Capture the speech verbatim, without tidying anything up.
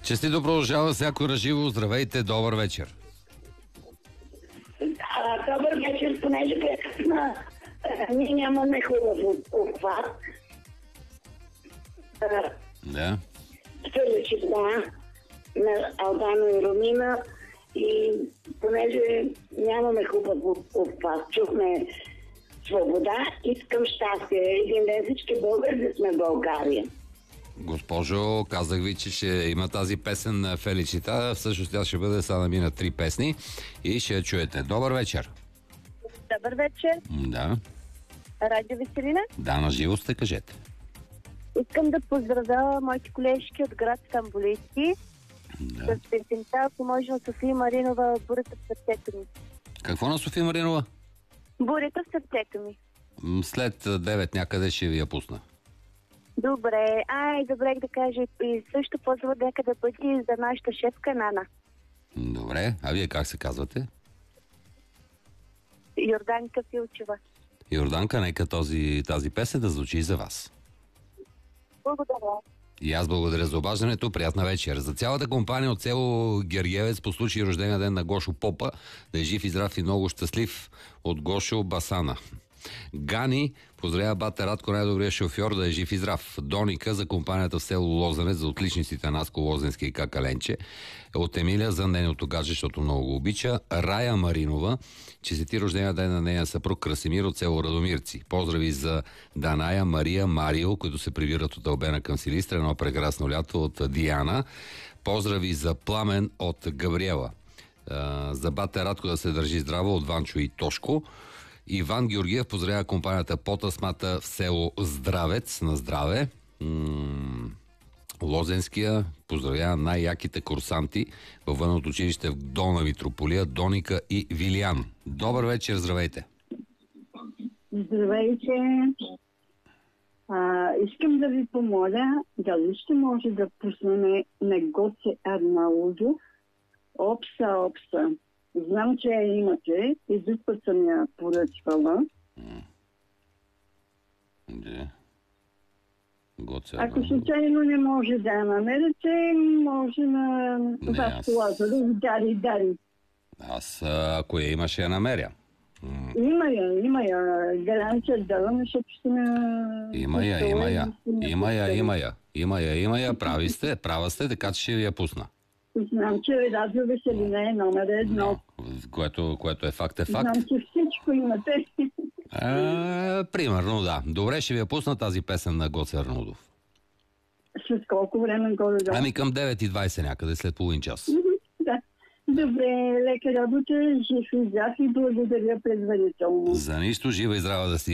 Честито продължава всяко разживо. Здравейте, добър вечер. А, добър вечер, понеже прекъсна. Ние нямаме хубав обхват. Да. Свърших, да, на Албано и Ромина. И понеже нямаме хубав обхват, чухме свобода, искам щастие. Един ден всички българи да сме в България. Госпожо, казах ви, че ще има тази песен на Феличита. Всъщност тя ще бъде сега намина три песни и ще я чуете. Добър вечер. Добър вечер. Да. Радио Веселина. Да, на живо сте, кажете. Искам да поздравя моите колежки от град Стамболийски. Да. С песента, ако може, на София Маринова, бурята в сърцето ми. Какво на София Маринова? Бурята в сърцето ми. М, След девет някъде ще ви я пусна. Добре. Ай, добре да кажа. И също позва дека да бъде за нашата шефка Нана. Добре, а вие как се казвате? Йорданка Филчева. Йорданка, нека този, тази песен да звучи и за вас. Благодаря. И аз благодаря за обаждането. Приятна вечер. За цялата компания от село Гергевец по случай рождения ден на Гошо Попа, да е жив и здрав и много щастлив, от Гошо Басана. Гани поздравява бата Радко, най-добрия шофьор, да е жив и здрав. Доника за компанията в село Лозенец, за отличниците Наско, Лозенски и Какаленче. От Емилия за нейното гадже, защото много го обича. Рая Маринова, честити рождения ден на нея съпруг Красимир от село Радомирци. Поздрави за Даная, Мария, Марио, които се прибират от Албена към Силистра. Едно прекрасно лято от Диана. Поздрави за Пламен от Габриела. За бата Радко да се държи здраво от Ванчо и Тошко. Иван Георгиев поздравява компанията Потасмата в село Здравец на здраве. М- Лозенския поздравява най-яките курсанти във военното училище в Долна Митрополия, Доника и Вилиан. Добър вечер, здравейте! Здравейте! А, искам да ви помоля, дали ще може да пуснем на Гоце Арнаудов Опса, Опса. Знам, че я имате. И друг път съм я поръчвала. Да. Гоце Ако Арнаудов. случайно не може да я намерите, може на Васко аз- Лазаров. Дари, дари. Аз, ако я има, ще я намеря. М, Има я, има я. Гаранция давам, защото ще на... Има я, има я. Има я, има я. Има я, има я. Прави сте, права сте, така че ще ви я пусна. Знам, че Радио Веселина е номер едно. Но, което, което е факт, е факт. Знам, че всичко имате. Е, примерно, да. Добре, ще ви я пусна тази песен на Гоце Арнаудов. С колко време горе да? Ами към девет и двайсет някъде, след половин час. Да. Добре, лека работа, жив и здрав и благодаря предварително. За нищо, жива и здрава да си.